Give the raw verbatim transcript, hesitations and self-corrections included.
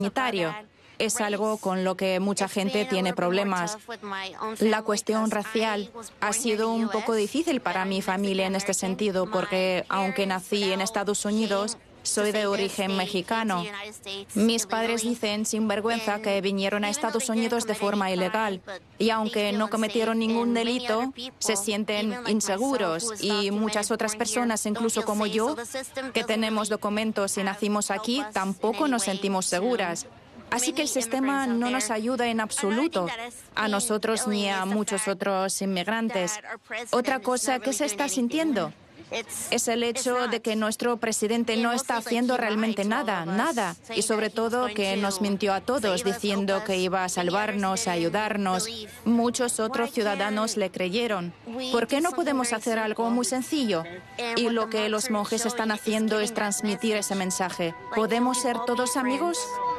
sanitario. Es algo con lo que mucha gente tiene problemas. La cuestión racial ha sido un poco difícil para mi familia en este sentido, porque aunque nací en Estados Unidos, soy de origen mexicano. Mis padres dicen sin vergüenza que vinieron a Estados Unidos de forma ilegal y aunque no cometieron ningún delito, se sienten inseguros y muchas otras personas, incluso como yo, que tenemos documentos y nacimos aquí, tampoco nos sentimos seguras. Así que el sistema no nos ayuda en absoluto, a nosotros ni a muchos otros inmigrantes. Otra cosa que se está sintiendo es el hecho de que nuestro presidente no está haciendo realmente nada, nada, y sobre todo que nos mintió a todos diciendo que iba a salvarnos, a ayudarnos. Muchos otros ciudadanos le creyeron. ¿Por qué no podemos hacer algo muy sencillo? Y lo que los monjes están haciendo es transmitir ese mensaje. ¿Podemos ser todos amigos?